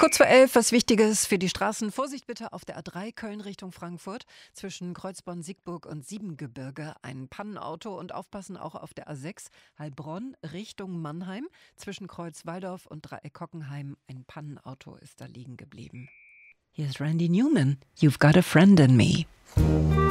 Kurz vor 11, was Wichtiges für die Straßen. Vorsicht bitte auf der A3 Köln Richtung Frankfurt. Zwischen Kreuzborn-Siegburg und Siebengebirge ein Pannenauto. Und aufpassen auch auf der A6 Heilbronn Richtung Mannheim. Zwischen Kreuz Walldorf und Dreieck Hockenheim ein Pannenauto ist da liegen geblieben. Hier ist Randy Newman. You've got a friend in me.